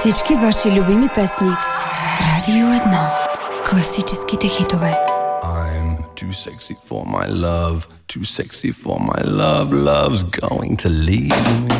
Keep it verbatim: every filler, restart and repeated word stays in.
Всички ваши любими песни. Радио едно. Класическите хитове. I'm too sexy for my love, too sexy for my love, love's going to leave me.